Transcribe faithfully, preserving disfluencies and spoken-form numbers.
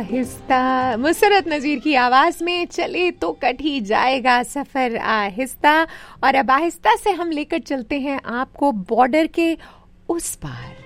आहिस्ता, मुसरत नज़ीर की आवाज में चले तो कट ही जाएगा सफर आहिस्ता। और अब आहिस्ता से हम लेकर चलते हैं आपको बॉर्डर के उस पार।